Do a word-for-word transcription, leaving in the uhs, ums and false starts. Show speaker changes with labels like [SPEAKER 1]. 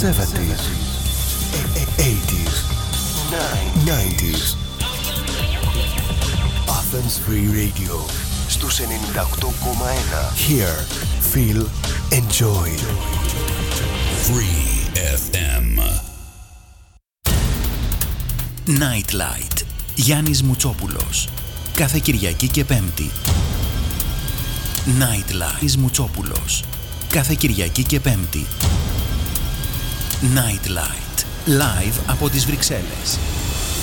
[SPEAKER 1] seventies, eighties, nineties. Athens Free Radio στους ενενήντα οκτώ κόμμα ένα. Hear, feel, enjoy.
[SPEAKER 2] Free εφ εμ. Nightlight. Γιάννης Μουτσόπουλος. Κάθε Κυριακή και Πέμπτη. Nightlight. Μουτσόπουλος. Κάθε Κυριακή και Πέμπτη. Nightlight. Live από τις Βρυξέλλες.